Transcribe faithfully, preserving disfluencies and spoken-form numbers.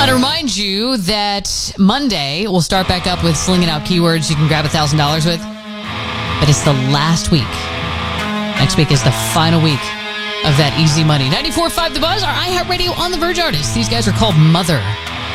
to remind you that Monday we'll start back up with slinging out keywords you can grab one thousand dollars with. But it's the last week. Next week is the final week of that easy money. ninety-four point five The Buzz, our iHeartRadio on the Verge artists. These guys are called Mother.